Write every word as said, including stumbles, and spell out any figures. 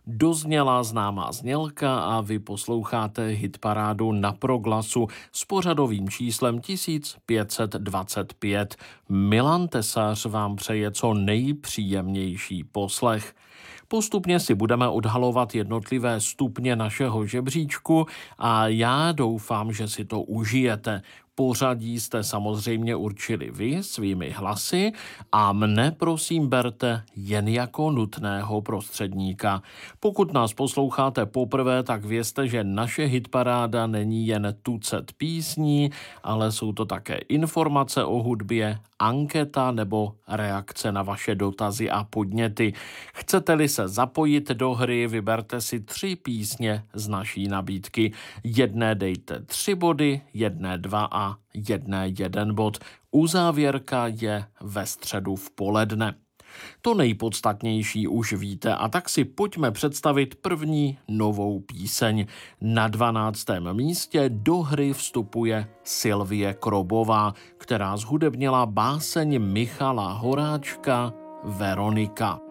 Dozněla známá znělka a vy posloucháte hitparádu na Proglasu s pořadovým číslem tisíc pět set dvacet pět. Milan Tesař vám přeje co nejpříjemnější poslech. Postupně si budeme odhalovat jednotlivé stupně našeho žebříčku a já doufám, že si to užijete. Pořadí jste samozřejmě určili vy svými hlasy a mne prosím berte jen jako nutného prostředníka. Pokud nás posloucháte poprvé, tak vězte, že naše hitparáda není jen tucet písní, ale jsou to také informace o hudbě, anketa nebo reakce na vaše dotazy a podněty. Chcete-li se zapojit do hry, vyberte si tři písně z naší nabídky. Jedné dejte tři body, jedné dva a jedné jeden bod. Uzávěrka je ve středu v poledne. To nejpodstatnější už víte a tak si pojďme představit první novou píseň. Na dvanáctém místě do hry vstupuje Sylvie Krobová, která zhudebnila báseň Michala Horáčka Veronika.